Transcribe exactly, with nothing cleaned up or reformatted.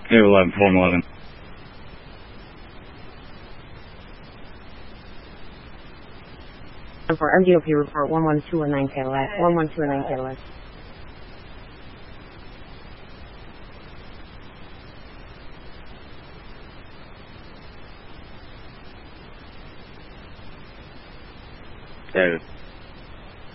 two eleven, form eleven. For M D O P report one one two one nine Cadillac, one one two one nine Cadillac. David.